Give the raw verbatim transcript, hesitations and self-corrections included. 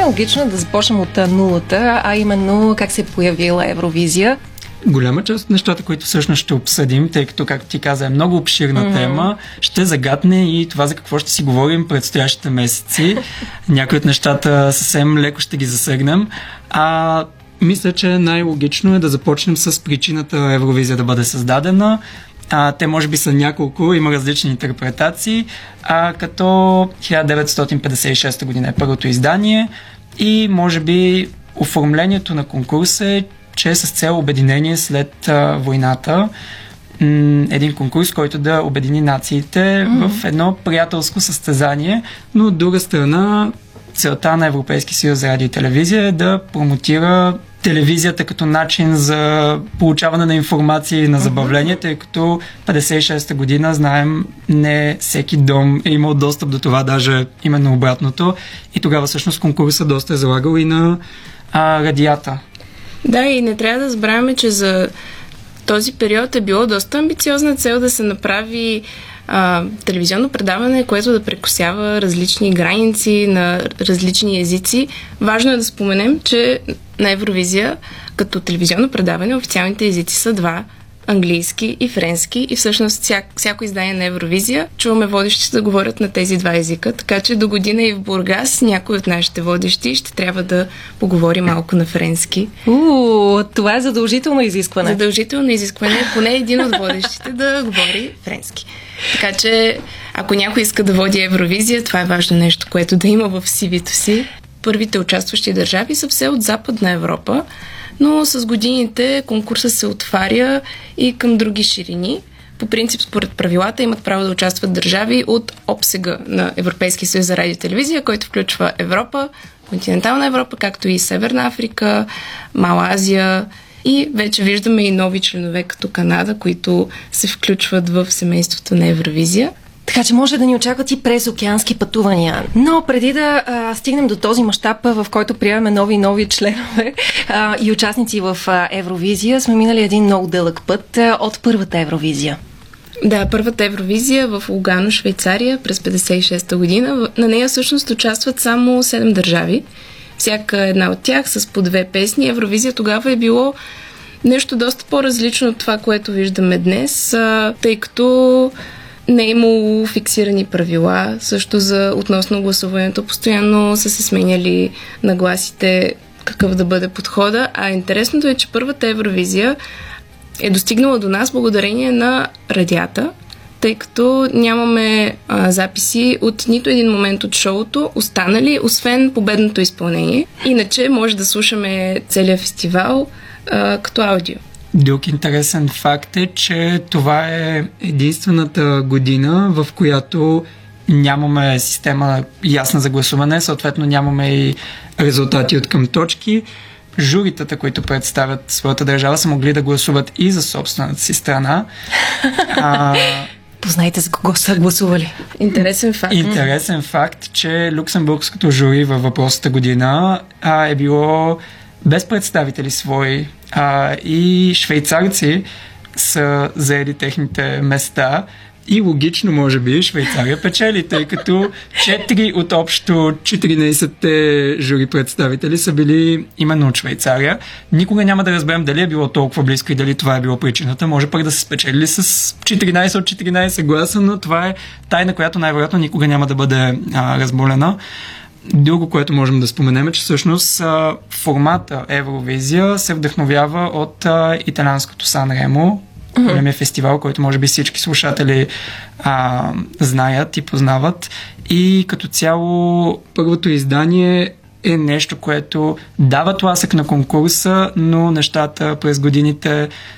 най-логично е да започнем от нулата, а именно как се е появила Евровизия. Голяма част от нещата, които всъщност ще обсъдим, тъй като, както ти каза, е много обширна mm-hmm. тема, ще загатне и това за какво ще си говорим предстоящите месеци. Някои от нещата съвсем леко ще ги засегнем. А мисля, че най-логично е да започнем с причината Евровизия да бъде създадена. А, те може би са няколко, има различни интерпретации, а, като хиляда деветстотин петдесет и шеста година е първото издание и може би оформлението на конкурса е, че е с цел обединение след а, войната. М- един конкурс, който да обедини нациите mm-hmm. в едно приятелско състезание, но от друга страна целта на Европейски съюз за радио и телевизия е да промотира телевизията като начин за получаване на информация и на забавление, тъй като петдесет и шеста година, знаем, не всеки дом е имал достъп до това, даже именно обратното. И тогава всъщност конкурсът доста е залагал и на а, радията. Да, и не трябва да забравяме, че за този период е било доста амбициозна цел да се направи а, телевизионно предаване, което да прекосява различни граници на различни езици. Важно е да споменем, че на Евровизия като телевизионно предаване официалните езици са два, английски и френски, и всъщност всяко, всяко издание на Евровизия чуваме водещите да говорят на тези два езика, така че до година и в Бургас някой от нашите водещи ще трябва да поговори малко на френски. Уу, това е задължително изискване. Задължително изискване е поне един от водещите да говори френски. Така че, ако някой иска да води Евровизия, това е важно нещо, което да има в си ви-то си. Първите участващи държави са все от Западна Европа, но с годините конкурсът се отваря и към други ширини. По принцип, според правилата, имат право да участват държави от обсега на Европейския съюз за радио и телевизия, който включва Европа, континентална Европа, както и Северна Африка, Мала Азия, и вече виждаме и нови членове като Канада, които се включват в семейството на Евровизия. Така че може да ни очакват и през океански пътувания. Но преди да а, стигнем до този мащаб, в който приемаме нови и нови членове а, и участници в а, Евровизия, сме минали един много дълъг път а, от първата Евровизия. Да, първата Евровизия в Лугано, Швейцария, през петдесет и шеста година. На нея всъщност участват само седем държави. Всяка една от тях с по две песни. Евровизия тогава е било нещо доста по-различно от това, което виждаме днес, а, тъй като не е имало фиксирани правила, също за относно гласуването. Постоянно са се сменяли нагласите какъв да бъде подхода, а интересното е, че първата Евровизия е достигнала до нас благодарение на радията, тъй като нямаме а, записи от нито един момент от шоуто, останали, освен победното изпълнение. Иначе може да слушаме целият фестивал а, като аудио. Друг интересен факт е, че това е единствената година, в която нямаме система ясна за гласуване, съответно нямаме и резултати от към точки. Журитата, които представят своята държава, са могли да гласуват и за собствената си страна. А, Познайте за кого са гласували. Интересен факт. Интересен факт, че люксембургското жури във въпросната година а, е било без представители свои, а, и швейцарци са заели техните места и логично, може би, Швейцария печели, тъй като четири от общо четиринайсетте жури представители са били именно от Швейцария. Никога няма да разберем дали е било толкова близко и дали това е било причината. Може пък да се спечели с четиринайсет от четиринайсет гласа, но това е тайна, която най-вероятно никога няма да бъде а, разболена. Друго, което можем да споменем, е, че всъщност а, формата Евровизия се вдъхновява от а, италианското Сан Ремо, mm-hmm. големия фестивал, който може би всички слушатели а, знаят и познават. И като цяло първото издание е нещо, което дава тласък на конкурса, но нещата през годините